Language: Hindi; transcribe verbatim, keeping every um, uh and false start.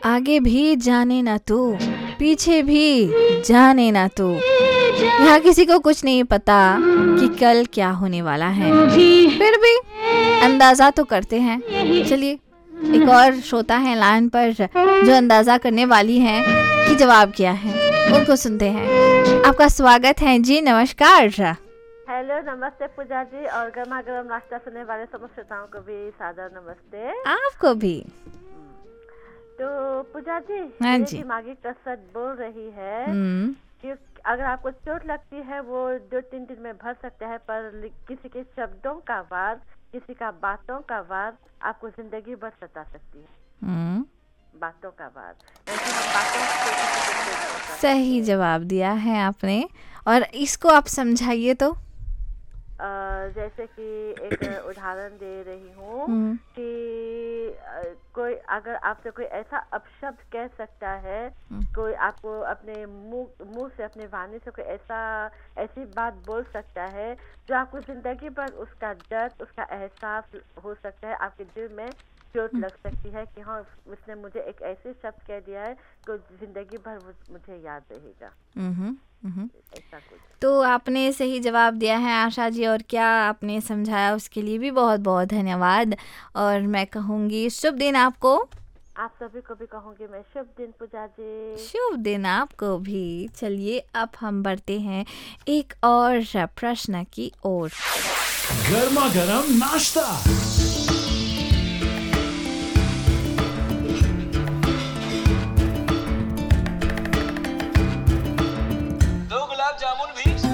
आगे भी जाने ना तू, पीछे भी जाने ना तू। यहाँ किसी को कुछ नहीं पता कि कल क्या होने वाला है, फिर भी अंदाज़ा तो करते हैं। चलिए, एक और श्रोता है लाइन पर जो अंदाज़ा करने वाली हैं कि जवाब क्या है, उनको सुनते हैं। आपका स्वागत है जी, नमस्कार। हेलो, नमस्ते पूजा जी, और गर्मा गर्म नाश्ता सुनने वाले समस्त श्रोताओं को भी सादर नमस्ते। आपको भी। तो पूजा जी, हाँ मेरी जी। दिमागी कसरत बोल रही है हम्म, कि अगर आपको चोट लगती है वो दो तीन दिन में भर सकता है, पर किसी के शब्दों का वार, किसी का बातों का वार आपको जिंदगी भर सता सकती है। हम्म, बातों का वार, ऐसे हम बातों से किसी को चोट पहुंचा सकते सही हैं। जवाब दिया है आपने, और इसको आप समझाइए तो। अ, जैसे कि एक उदाहरण दे रही हूँ हम्म, कि अ, कोई अगर आपसे कोई ऐसा अपशब्द कह सकता है, कोई आपको अपने मुंह मुंह से, अपने वाणी से कोई ऐसा ऐसी बात बोल सकता है जो आपको जिंदगी भर उसका दर्द, उसका एहसास हो सकता है, आपके दिल में चोट लग सकती है कि हाँ, उसने मुझे एक ऐसे शब्द कह दिया है जो जिंदगी भर वो- मुझे याद रहेगा, हम्म, हम्म। ऐसा कुछ। तो आपने सही जवाब दिया है आशा जी, और क्या आपने समझाया उसके लिए भी बहुत बहुत धन्यवाद। और मैं कहूँगी शुभ दिन आपको। आप सभी को भी कहूँगी मैं शुभ दिन पूजा जी। शुभ दिन आपको भी। चलिए, अब हम बढ़ते हैं एक और प्रश्न की ओर। गर्मा गर्म नाश्ता।